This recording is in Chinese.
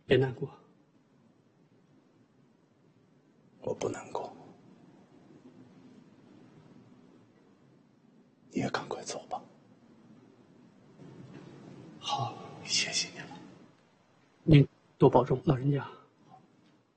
别难过。 我不难过。你也赶快走吧。 好， 谢谢你了。 您多保重，老人家。